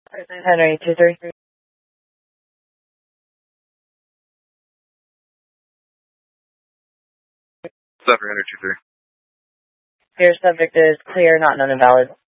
Henry 23. Subject Henry 23. Your subject is clear, not known invalid.